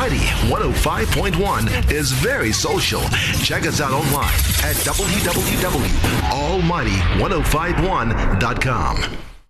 Almighty 105.1 is very social. Check us out online at www.almighty1051.com.